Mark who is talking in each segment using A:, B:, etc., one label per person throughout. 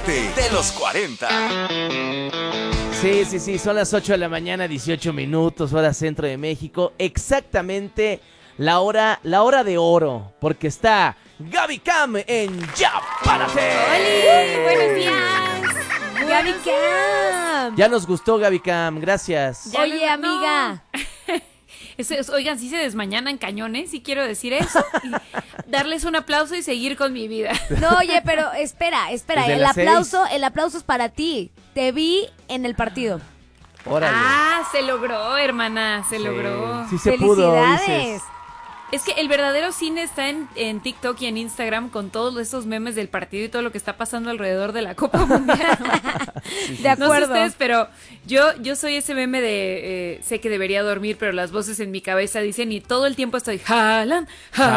A: parte de los 40.
B: Sí, son las 8 de la mañana, 18 minutos, hora centro de México. Exactamente la hora de oro, porque está Gaby Cam en Ya Párate.
C: ¡Holi! ¡Buenos días! ¡Gaby Cam!
B: Ya nos gustó Gaby Cam, gracias.
C: Oye, amiga.
D: Oigan, sí se desmañanan cañones, sí quiero decir eso. Y darles un aplauso y seguir con mi vida.
C: No, oye, pero espera.
B: Desde
C: El
B: las
C: aplauso es para ti. Te vi en el partido.
B: Órale.
D: Ah, se logró, hermana, se logró.
B: Sí se pudo,
C: ¡Felicidades!
B: dices.
D: Es que el verdadero cine está en TikTok y en Instagram con todos esos memes del partido y todo lo que está pasando alrededor de la Copa Mundial.
C: De acuerdo.
D: No sé ustedes, pero yo soy ese meme de sé que debería dormir, pero las voces en mi cabeza dicen y todo el tiempo estoy Haaland.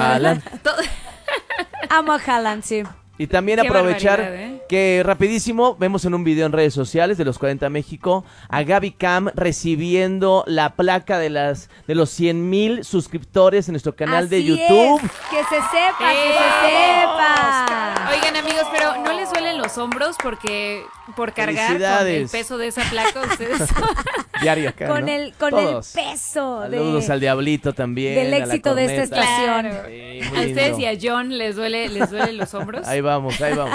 C: Amo a Haaland, sí.
B: Y también
D: Qué
B: aprovechar
D: barbaridad,
B: que rapidísimo vemos en un video en redes sociales de los 40 México a Gaby Cam recibiendo la placa de los 100,000 suscriptores en nuestro canal de
C: Así
B: YouTube.
C: es. Que se sepa.
D: Oigan, amigos, pero ¿no les duelen los hombros porque por cargar con el
B: Felicidades.
D: peso de esa placa ustedes?
B: Diario acá,
C: Con
B: ¿no?
C: el
B: Todos.
C: peso
B: Saludos al Diablito también.
C: del
B: a la
C: éxito de esta
B: corneta.
C: estación.
B: Sí,
D: ¿A
B: muy
D: ustedes
B: lindo.
D: y a John les duelen los hombros?
B: Ahí vamos.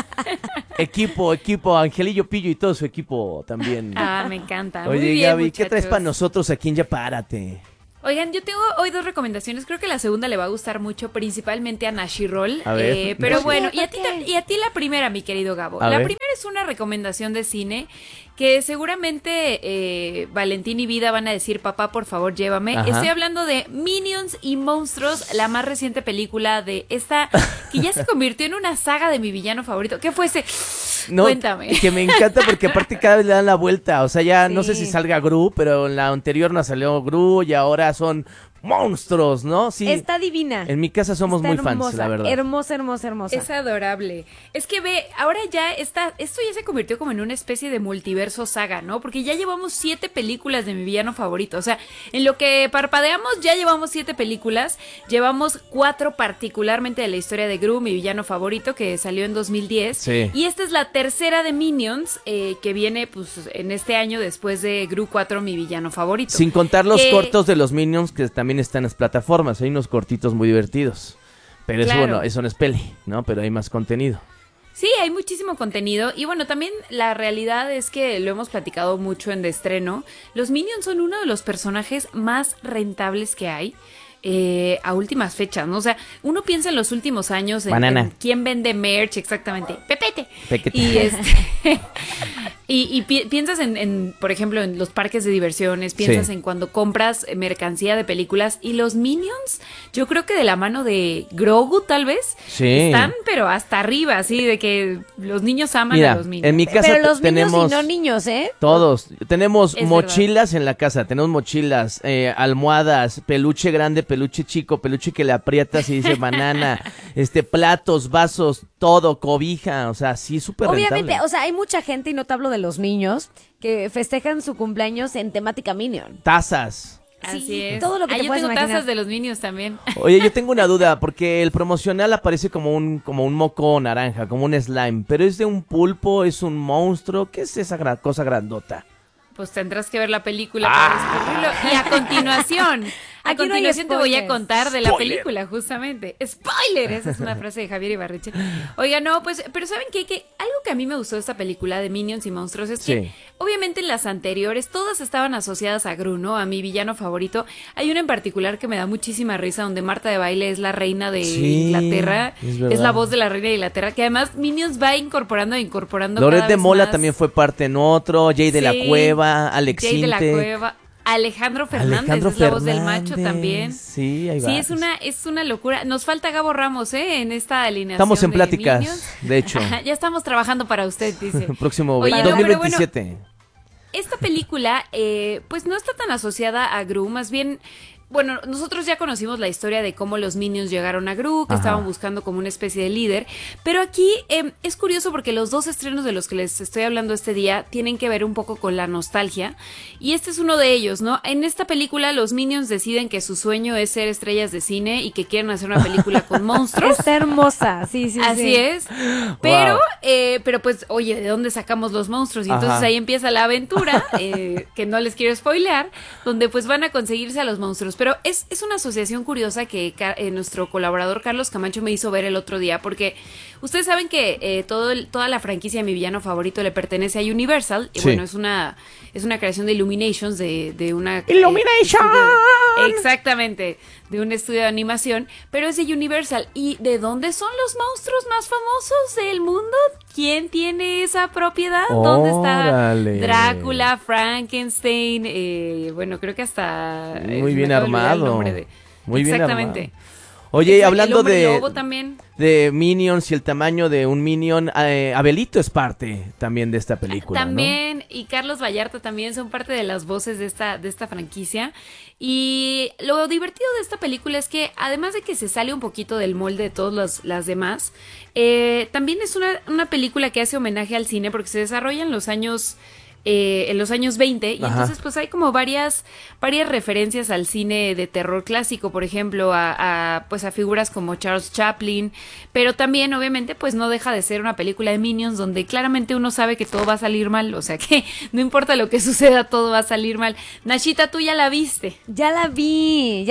B: Equipo, Angelillo Pillo y todo su equipo también.
D: Ah, me encanta. Muy
B: Oye,
D: bien,
B: Gaby, ¿qué traes
D: muchachos.
B: para nosotros aquí en Ya Párate?
D: Oigan, yo tengo hoy dos recomendaciones. Creo que la segunda le va a gustar mucho, principalmente a Nashiroll.
B: A ver,
D: pero
B: Nashi.
D: bueno,
C: ¿Por qué?
D: y a ti la primera, mi querido Gabo.
B: A
D: La
B: ver.
D: primera es una recomendación de cine que seguramente Valentín y Vida van a decir, papá, por favor, llévame.
B: Ajá.
D: Estoy hablando de Minions y Monstruos, la más reciente película de esta, que ya se convirtió en una saga de mi villano favorito. ¿Qué fue ese?
B: No,
D: Cuéntame.
B: Que me encanta porque aparte cada vez le dan la vuelta. O sea, ya no sé
C: Sí.
B: si salga Gru, pero en la anterior no salió Gru y ahora son monstruos, ¿no? Sí.
C: Está divina.
B: En mi casa somos
C: Está
B: muy
C: hermosa,
B: fans, la verdad.
C: Hermosa.
D: Es adorable. Es que ve, ahora ya esto ya se convirtió como en una especie de multiverso saga, ¿no? Porque ya llevamos 7 películas de mi villano favorito. O sea, en lo que parpadeamos ya llevamos 7 películas. Llevamos 4 particularmente de la historia de Gru, mi villano favorito, que salió en 2010.
B: Sí.
D: Y esta es la tercera de Minions, que viene pues en este año después de Gru 4, mi villano favorito.
B: Sin contar los
D: Que-
B: cortos de los Minions que también están en las plataformas. Hay unos cortitos muy divertidos. Pero eso,
D: Claro.
B: bueno, eso no es peli, ¿no? Pero hay más contenido.
D: Sí, hay muchísimo contenido y bueno, también la realidad es que lo hemos platicado mucho en De Estreno, los Minions son uno de los personajes más rentables que hay a últimas fechas, ¿no? O sea, uno piensa en los últimos años
B: Banana.
D: en quién vende merch exactamente, Pepete.
B: Pequete.
D: Y piensas en, por ejemplo, en los parques de diversiones, piensas
B: Sí.
D: en cuando compras mercancía de películas y los Minions, yo creo que de la mano de Grogu tal vez,
B: Sí.
D: están pero hasta arriba, así de que los niños aman
B: Mira,
D: a los Minions.
B: en mi casa
C: Pero los
B: tenemos...
C: niños y no niños, ¿eh?
B: Todos. Tenemos
D: Es
B: mochilas en la casa, tenemos mochilas, almohadas, peluche grande, peluche chico, peluche que le aprietas y dice banana, platos, vasos, todo, cobija, o sea, sí, súper
C: Obviamente,
B: rentable.
C: o sea, hay mucha gente, y no te hablo de los niños, que festejan su cumpleaños en temática Minion.
B: Tazas.
D: Así
C: sí,
D: es.
C: todo lo que te
D: yo
C: puedas
D: tengo
C: imaginar.
D: tazas de los Minions también.
B: Oye, yo tengo una duda, porque el promocional aparece como un moco naranja, como un slime, pero es de un pulpo, es un monstruo, ¿qué es esa cosa grandota?
D: Pues tendrás que ver la película para descubrirlo. Y a continuación,
C: Aquí no hay
D: te voy a
C: spoilers.
D: contar de la
B: Spoiler.
D: película, justamente. ¡Spoiler! Esa es una frase de Javier Ibarreche. Oiga, no, pues, pero ¿saben qué? Que algo que a mí me gustó de esta película de Minions y Monstruos es que,
B: Sí.
D: obviamente en las anteriores, todas estaban asociadas a Gru, ¿no? A mi villano favorito. Hay una en particular que me da muchísima risa, donde Marta de Baile es la reina de
B: Sí,
D: Inglaterra.
B: es
D: Es
B: verdad.
D: la voz de la reina de Inglaterra, que además Minions va incorporando
B: Loret
D: cada
B: de
D: vez
B: Mola
D: más.
B: también fue parte en otro, Jay de la
D: Sí,
B: Cueva, Alex
D: Jay de la
B: Inte.
D: Cueva, Alejandro Fernández
B: Alejandro
D: es la voz del macho
B: Fernández.
D: también.
B: Sí, ahí va.
D: Sí, es una locura. Nos falta Gabo Ramos, en esta alineación.
B: Estamos en
D: de
B: pláticas,
D: Minions.
B: de hecho.
D: Ajá, ya estamos trabajando para usted, dice.
B: Próximo
D: Oye, no, pero
B: 2027.
D: Esta película, pues no está tan asociada a Gru, más bien bueno, nosotros ya conocimos la historia de cómo los Minions llegaron a Gru, que
B: Ajá.
D: estaban buscando como una especie de líder, pero aquí es curioso porque los dos estrenos de los que les estoy hablando este día tienen que ver un poco con la nostalgia, y este es uno de ellos, ¿no? En esta película los Minions deciden que su sueño es ser estrellas de cine y que quieren hacer una película con monstruos.
C: Está hermosa, sí.
D: Así es. Pero, pero pues, oye, ¿de dónde sacamos los monstruos? Y entonces
B: Ajá.
D: ahí empieza la aventura, que no les quiero spoilear, donde pues van a conseguirse a los monstruos. Pero es una asociación curiosa que nuestro colaborador Carlos Camacho me hizo ver el otro día, porque ustedes saben que toda la franquicia de Mi Villano Favorito le pertenece a Universal. Y
B: Sí.
D: bueno, es una creación de Illuminations, de una...
B: ¡Illumination!
D: Exactamente, de un estudio de animación, pero es de Universal. ¿Y de dónde son los monstruos más famosos del mundo? ¿Quién tiene esa propiedad? ¿Dónde está
B: Órale.
D: Drácula, Frankenstein? Bueno, creo que hasta...
B: Muy bien
D: me acabo de olvidar el
B: armado.
D: nombre de-
B: Muy bien
D: Exactamente.
B: armado. Oye, y
D: Exacto,
B: hablando
D: el hombre
B: de,
D: lobo también.
B: de Minions y el tamaño de un Minion, Abelito es parte también de esta película,
D: También, y Carlos Vallarta también son parte de las voces de esta franquicia. Y lo divertido de esta película es que, además de que se sale un poquito del molde de todas las demás, también es una película que hace homenaje al cine porque se desarrolla en los años 20, y
B: Ajá.
D: entonces pues hay como varias referencias al cine de terror clásico, por ejemplo, a figuras como Charles Chaplin, pero también obviamente pues no deja de ser una película de Minions donde claramente uno sabe que todo va a salir mal, o sea que no importa lo que suceda, todo va a salir mal. Nashita, tú ya la viste.
C: Ya la vi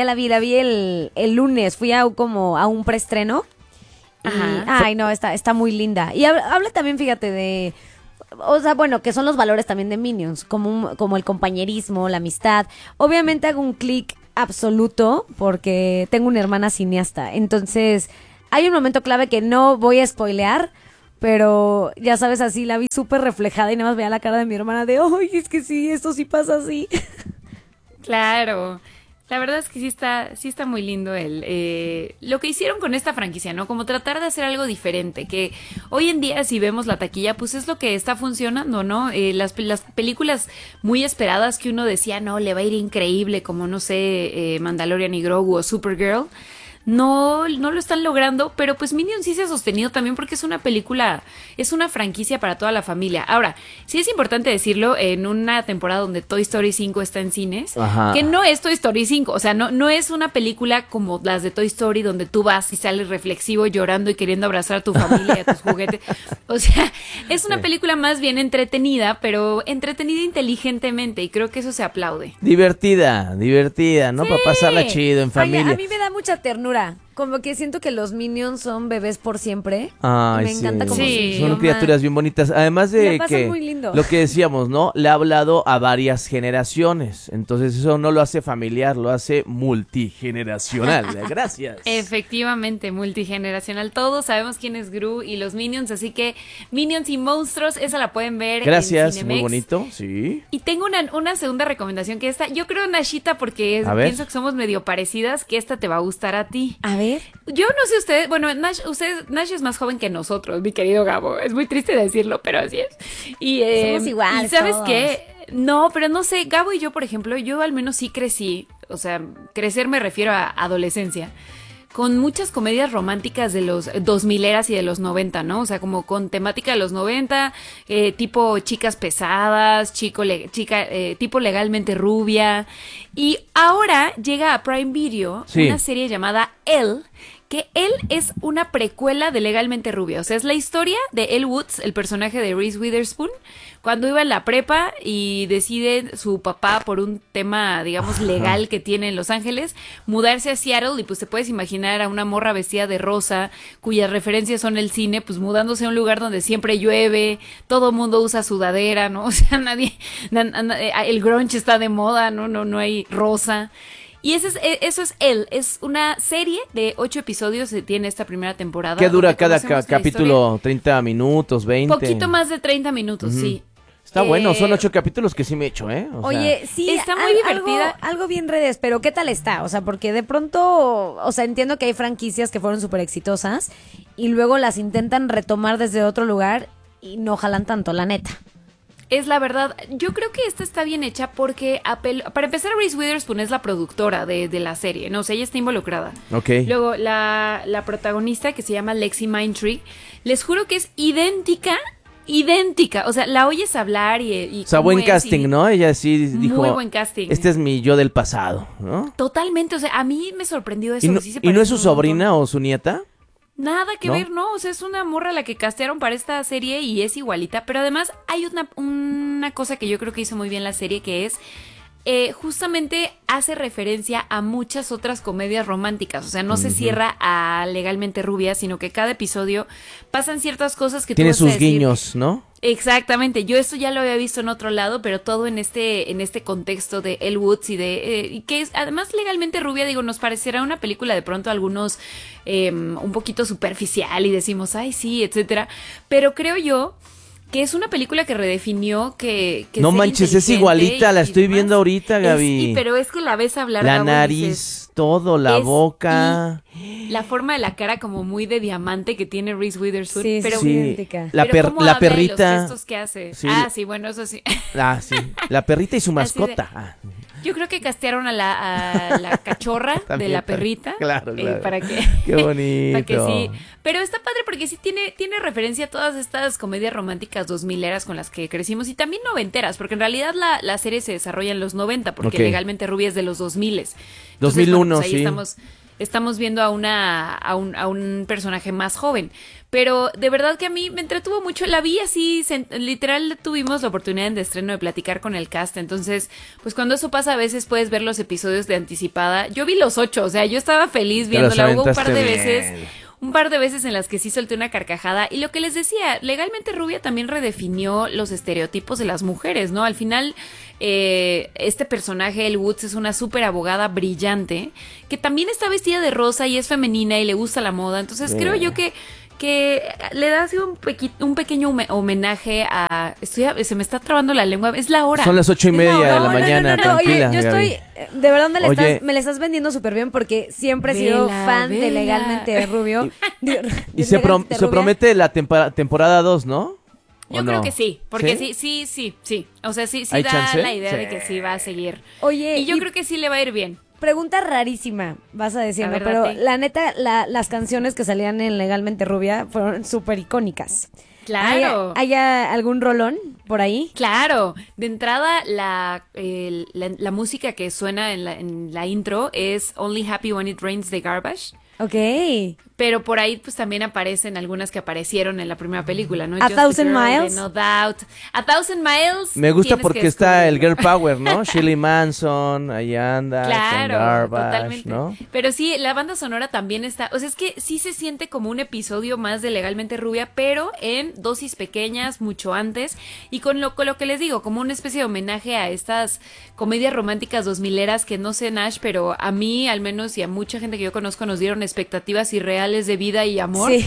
C: el lunes, fui como a un preestreno. Y,
D: Ajá.
C: ay, no, está muy linda. Y habla también, fíjate, de... O sea, bueno, que son los valores también de Minions, como el compañerismo, la amistad. Obviamente hago un clic absoluto porque tengo una hermana cineasta. Entonces, hay un momento clave que no voy a spoilear, pero ya sabes, así la vi súper reflejada y nada más veía la cara de mi hermana de, ¡ay, es que sí, esto sí pasa así!
D: Claro. La verdad es que sí está muy lindo lo que hicieron con esta franquicia, ¿no? Como tratar de hacer algo diferente, que hoy en día si vemos la taquilla, pues es lo que está funcionando, ¿no? Las películas muy esperadas que uno decía, no, le va a ir increíble, como no sé, Mandalorian y Grogu o Supergirl, no lo están logrando, pero pues Minions sí se ha sostenido también porque es una película, es una franquicia para toda la familia. Ahora, sí es importante decirlo, en una temporada donde Toy Story 5 está en cines,
B: Ajá.
D: que no es Toy Story 5, o sea, no es una película como las de Toy Story donde tú vas y sales reflexivo, llorando y queriendo abrazar a tu familia y a tus juguetes. O sea, es una
B: Sí.
D: película más bien entretenida, pero entretenida inteligentemente, y creo que eso se aplaude.
B: Divertida, ¿no?
D: Sí.
B: Para pasarla chido en
C: Oye,
B: familia.
C: a mí me da mucha ternura. Como que siento que los Minions son bebés por siempre.
B: Ay,
C: Y me encanta como
D: Sí.
C: su
B: Son
C: idioma.
B: criaturas bien bonitas. Además
C: La
B: de
C: pasan
B: que
C: muy lindo.
B: lo que decíamos, ¿no? Le ha hablado a varias generaciones. Entonces eso no lo hace familiar, lo hace multigeneracional. Gracias.
D: Efectivamente, multigeneracional. Todos sabemos quién es Gru y los Minions, así que Minions y Monstruos, esa la pueden ver
B: Gracias,
D: en
B: muy
D: Cinemex.
B: bonito, sí.
D: Y tengo una segunda recomendación que yo creo, Nashita, porque
B: A ver.
D: pienso que somos medio parecidas, que esta te va a gustar a ti.
C: A ver.
D: Yo no sé ustedes, bueno, Nash es más joven que nosotros, mi querido Gabo. Es muy triste decirlo, pero así es. Y,
C: Somos iguales
D: ¿y sabes
C: todos.
D: qué? No, pero no sé, Gabo y yo, por ejemplo, yo al menos sí crecí, o sea, crecer me refiero a adolescencia, con muchas comedias románticas de los 2000eras y de los 90, ¿no? O sea, como con temática de los 90, tipo chicas pesadas, tipo legalmente rubia. Y ahora llega a Prime Video
B: Sí.
D: una serie llamada Elle, que Elle es una precuela de Legalmente Rubia. O sea, es la historia de Elle Woods, el personaje de Reese Witherspoon, cuando iba en la prepa y decide su papá, por un tema, digamos, legal que tiene en Los Ángeles, mudarse a Seattle. Y pues te puedes imaginar a una morra vestida de rosa, cuyas referencias son el cine, pues mudándose a un lugar donde siempre llueve, todo mundo usa sudadera, ¿no? O sea, el grunge está de moda, no hay rosa. Y eso es Elle, es una serie de 8 episodios, tiene esta primera temporada.
B: ¿Qué dura
D: donde
B: cada
D: conocemos la
B: capítulo? ¿30 minutos, 20?
D: historia. Poquito más de 30 minutos, sí.
B: Está bueno, son 8 capítulos que sí me echo, ¿eh? O sea,
C: Oye, sí,
D: está muy divertida.
C: Algo bien redes, pero ¿qué tal está? O sea, porque de pronto, o sea, entiendo que hay franquicias que fueron súper exitosas y luego las intentan retomar desde otro lugar y no jalan tanto, la neta.
D: Es la verdad. Yo creo que esta está bien hecha porque, para empezar, Reese Witherspoon es la productora de la serie, ¿no? O sea, ella está involucrada.
B: Ok.
D: Luego, la protagonista, que se llama Lexi Mindtree, les juro que es idéntica. O sea, la oyes hablar y
B: O sea, buen casting, ¿no? Ella sí dijo...
D: Muy buen casting.
B: Este es mi yo del pasado, ¿no?
D: Totalmente, o sea, a mí me sorprendió eso.
B: ¿Y no,
D: Sí se
B: y no es
D: parece
B: su
D: un montón.
B: sobrina o su nieta?
D: Nada que
B: ¿No?
D: ver, ¿no? O sea, es una morra la que castearon para esta serie y es igualita. Pero además hay una cosa que yo creo que hizo muy bien la serie, que es... justamente hace referencia a muchas otras comedias románticas. O sea, no se cierra a Legalmente Rubia, sino que cada episodio pasan ciertas cosas que tú
B: Tiene
D: vas a
B: sus
D: decir,
B: guiños, ¿no?
D: Exactamente, yo esto ya lo había visto en otro lado, pero todo en este contexto de Elle Woods y que es además Legalmente Rubia, digo, nos parecerá una película de pronto a algunos un poquito superficial y decimos, ay sí, etcétera, pero creo yo que es una película que redefinió que
B: No
D: ser
B: manches, es
D: inteligente
B: igualita, la
D: y
B: estoy
D: demás.
B: viendo ahorita, Gaby.
D: Sí, pero es que la ves hablar,
B: La
D: Gabo, y
B: nariz,
D: dices,
B: todo, la
D: es-
B: boca.
D: la forma de la cara como muy de diamante que tiene Reese Witherspoon,
C: Sí,
D: pero
C: sí. idéntica.
B: La,
D: pero cómo
B: la
D: habla y
B: perrita.
D: los gestos que hace.
B: Sí.
D: Ah, sí, bueno, eso sí.
B: Ah, sí. La perrita y su
D: Así
B: mascota. Ah.
D: Yo creo que castearon a la cachorra de
B: También,
D: la perrita.
B: claro, claro.
D: Para que...
B: Qué bonito.
D: Para que sí. Pero está padre porque sí tiene referencia a todas estas comedias románticas 2000eras con las que crecimos y también noventeras, porque en realidad la serie se desarrolla en los 90, porque
B: Ok.
D: Legalmente Rubia es de los 2000.
B: 2001,
D: ahí
B: sí.
D: estamos viendo a un personaje más joven. Pero de verdad que a mí me entretuvo mucho. La vi así, literal tuvimos la oportunidad de estreno de platicar con el cast. Entonces, pues cuando eso pasa, a veces puedes ver los episodios de anticipada. Yo vi los 8, o sea, yo estaba feliz
B: Te los
D: viéndola. Hubo un par de
B: aventaste
D: veces.
B: bien.
D: Un par de veces en las que sí solté una carcajada. Y lo que les decía, Legalmente Rubia también redefinió los estereotipos de las mujeres, ¿no? Al final, este personaje, Elle Woods, es una súper abogada brillante que también está vestida de rosa y es femenina y le gusta la moda. Entonces creo yo que le da así un pequeño homenaje a... se me está trabando la lengua. Es la hora.
B: Son las 8:30 de la
C: No,
B: mañana,
C: Oye,
B: tranquila,
C: yo
B: Gaby.
C: estoy, de verdad
B: Oye.
C: me la estás vendiendo súper bien porque siempre he sido
D: Vela,
C: fan de
D: vela.
C: Legalmente Rubio.
B: Y se promete la temporada 2, ¿no? ¿O
D: Yo creo
B: no?
D: que sí, porque sí. O sea, sí
B: ¿Hay
D: da
B: chance?
D: la idea de
B: Sí.
D: que sí va a seguir.
C: Oye,
D: Y yo creo que sí le va a ir bien.
C: Pregunta rarísima, vas a decirme,
D: A ver,
C: pero
D: date.
C: la neta, las canciones que salían en Legalmente Rubia fueron súper icónicas.
D: Claro.
C: ¿Hay algún rolón por ahí?
D: Claro, de entrada la música que suena en la intro es Only Happy When It Rains the Garbage,
C: Ok.
D: pero por ahí pues también aparecen algunas que aparecieron en la primera película, ¿no?
C: A
D: Just
C: Thousand
D: Girl de
C: Miles.
D: No Doubt. A Thousand Miles.
B: Me gusta
D: tienes
B: porque
D: que
B: está el
D: descubrirlo.
B: Girl Power, ¿no? Shirley Manson, ahí anda, con
D: Claro,
B: Garbage,
D: totalmente.
B: ¿no?
D: Pero sí, la banda sonora también está, o sea, es que sí se siente como un episodio más de Legalmente Rubia, pero en dosis pequeñas, mucho antes, y con lo que les digo, como una especie de homenaje a estas comedias románticas 2000eras que no sé, Nash, pero a mí al menos y a mucha gente que yo conozco nos dieron expectativas irreales de vida y amor.
C: Sí.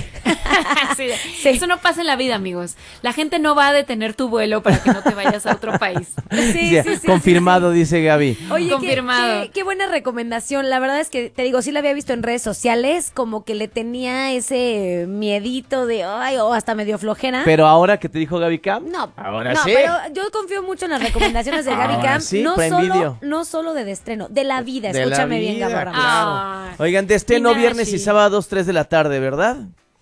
D: Sí.
C: Sí.
D: Eso no pasa en la vida, amigos. La gente no va a detener tu vuelo para que no te vayas a otro país.
C: Sí,
B: Confirmado, dice Gaby.
C: Oye,
D: Confirmado.
C: qué buena recomendación. La verdad es que, te digo, sí la había visto en redes sociales, como que le tenía ese miedito de, ay, o hasta medio flojera.
B: Pero ahora que te dijo Gaby Cam,
C: No,
B: ahora
C: no,
B: sí.
C: pero yo confío mucho en las recomendaciones de Gaby
B: Ahora
C: Camp.
B: sí,
C: no,
B: Prime Video.
C: no solo de estreno, de la vida.
B: De la
C: Escúchame bien,
B: vida,
C: Gabo Ramos.
B: claro.
D: Ah.
B: Oigan, de estreno
D: Minashi.
B: viernes y sábados 3 de la tarde, ¿verdad?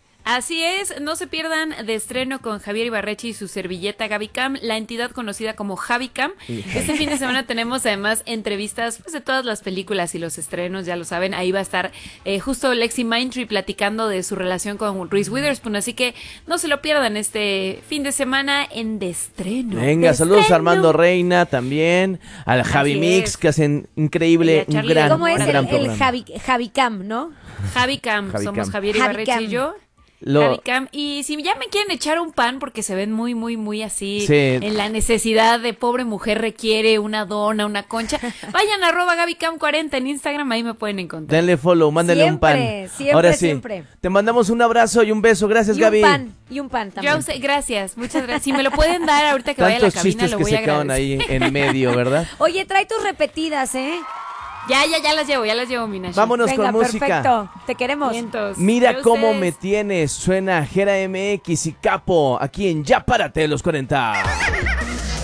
D: Así es, no se pierdan de estreno con Javier Ibarreche y su servilleta Gaby Cam, la entidad conocida como Javi Cam. Este fin de semana tenemos además entrevistas pues, de todas las películas y los estrenos, ya lo saben. Ahí va a estar justo Lexi Mindtree platicando de su relación con Reese Witherspoon, así que no se lo pierdan este fin de semana en de estreno.
B: Venga,
C: De
B: saludos a
C: estreno.
B: Armando Reina también, al Javi
D: Así
B: Mix,
D: es.
B: que hacen increíble,
D: Y a
B: un
D: Charlie
B: gran,
C: ¿Cómo es
B: un gran
C: el
B: programa.
C: Javi Cam, no?
D: Javi Cam,
B: Javi
D: somos
B: Cam.
D: Javier
C: Javi
D: Ibarreche
C: Cam.
D: y yo. Javi Cam. Y si ya me quieren echar un pan porque se ven muy, muy, muy así
B: Sí.
D: en la necesidad de pobre mujer requiere una dona, una concha, vayan a @GabyCam40 en Instagram, ahí me pueden encontrar.
B: Denle follow, mándenle un pan.
C: Siempre,
B: Ahora sí,
C: siempre.
B: te mandamos un abrazo y un beso. Gracias,
C: Y
B: Gaby.
C: un pan
D: Yo
C: también.
D: a usted- gracias, muchas gracias. Si me lo pueden dar ahorita que vaya a la
B: Tantos
D: cabina,
B: chistes
D: lo
B: que
D: voy a
B: se quedan
D: agradecer.
B: ahí en medio, ¿verdad?
C: Oye, trae tus repetidas, ¿eh?
D: Ya las llevo, Minashi.
B: Vámonos
C: Venga,
B: con música.
C: perfecto. Te queremos.
D: Vientos.
B: Mira
D: Ya
B: cómo
D: ustedes.
B: me tienes. Suena Jera MX y Capo aquí en Ya Párate los 40.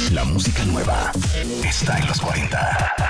A: La música nueva está en los 40.